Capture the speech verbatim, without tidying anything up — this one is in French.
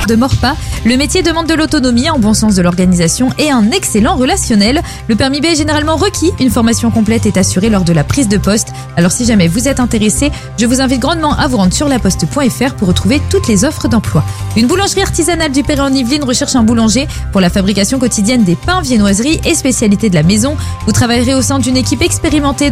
de Maurepas. Le métier demande de l'autonomie, un bon sens de l'organisation et un excellent relationnel. Le permis B est généralement requis. Une formation complète est assurée lors de la prise de poste. Alors si jamais vous êtes intéressé, je vous invite grandement à vous rendre sur laposte point f r pour retrouver toutes les offres d'emploi. Une boulangerie artisanale du Perret en Yvelines recherche un boulanger pour la fabrication quotidienne des pains, viennoiseries et spécialités de la maison. Vous travaillerez au sein d'une équipe expérimentée